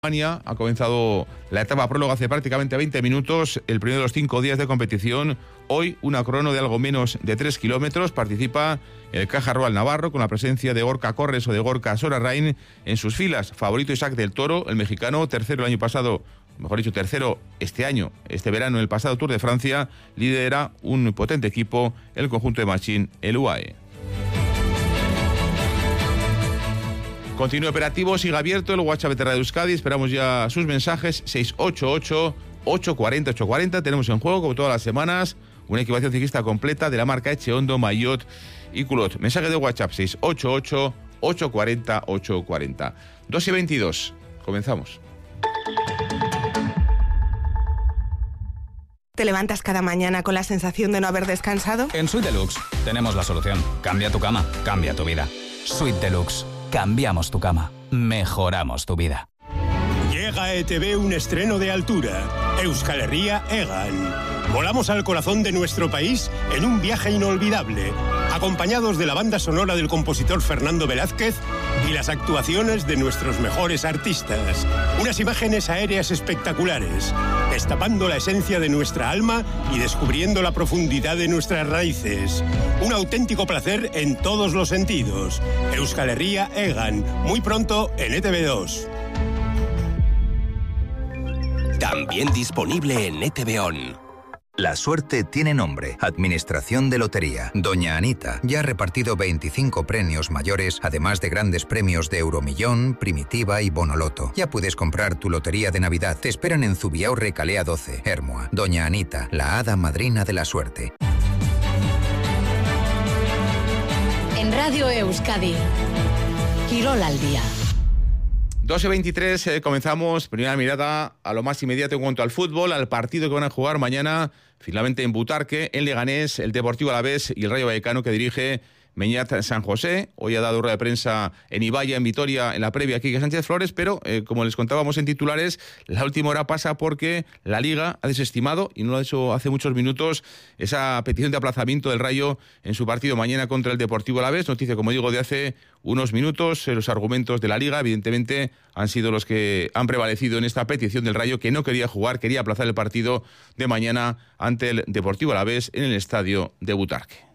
Alemania ha comenzado la etapa próloga hace prácticamente 20 minutos, el primero de los 5 días de competición. Hoy una crono de algo menos de 3 kilómetros. Participa el Caja Rural Navarro con la presencia de Gorka Corres o de Gorka Sorarrain en sus filas. Favorito Isaac del Toro, el mexicano, tercero el año pasado, mejor dicho, tercero este verano en el pasado Tour de Francia. Lidera un potente equipo, el conjunto de Machín, el UAE. Continúa operativo, sigue abierto el WhatsApp de Radio Euskadi. Esperamos ya sus mensajes. 688-840-840. Tenemos en juego, como todas las semanas, una equipación ciclista completa de la marca Echeondo, Maillot y Culot. Mensaje de WhatsApp 688-840-840. 2:22. Comenzamos. ¿Te levantas cada mañana con la sensación de no haber descansado? En Suite Deluxe tenemos la solución. Cambia tu cama, cambia tu vida. Suite Deluxe. Cambiamos tu cama. Mejoramos tu vida. Llega a ETV un estreno de altura. Euskal Herria Egan. Volamos al corazón de nuestro país en un viaje inolvidable, acompañados de la banda sonora del compositor Fernando Velázquez y las actuaciones de nuestros mejores artistas. Unas imágenes aéreas espectaculares, destapando la esencia de nuestra alma y descubriendo la profundidad de nuestras raíces. Un auténtico placer en todos los sentidos. Euskal Herria Egan, muy pronto en ETV2. También disponible en ETV On. La suerte tiene nombre. Administración de Lotería. Doña Anita ya ha repartido 25 premios mayores, además de grandes premios de Euromillón, Primitiva y Bonoloto. Ya puedes comprar tu lotería de Navidad. Te esperan en Zubiaurre, Calea 12, Hermoa. Doña Anita, la hada madrina de la suerte. En Radio Euskadi, Quirol al día. 12:23, comenzamos. Primera mirada a lo más inmediato en cuanto al fútbol, al partido que van a jugar mañana, finalmente en Butarque, en Leganés, el Deportivo Alavés y el Rayo Vallecano que dirige Beñat San José. Hoy ha dado rueda de prensa en Ibaya, en Vitoria, en la previa Quique Sánchez Flores, pero como les contábamos en titulares, la última hora pasa porque la Liga ha desestimado, y no lo ha hecho hace muchos minutos, esa petición de aplazamiento del Rayo en su partido mañana contra el Deportivo Alavés. Noticia, como digo, de hace unos minutos. Los argumentos de la Liga, evidentemente, han sido los que han prevalecido en esta petición del Rayo, que no quería jugar, quería aplazar el partido de mañana ante el Deportivo Alavés en el estadio de Butarque.